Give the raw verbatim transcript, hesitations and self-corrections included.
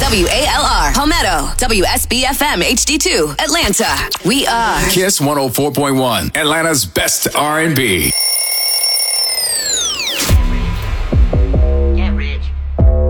W A L R, Palmetto, W S B F M H D two, Atlanta. We are Kiss one oh four point one, Atlanta's best R and B.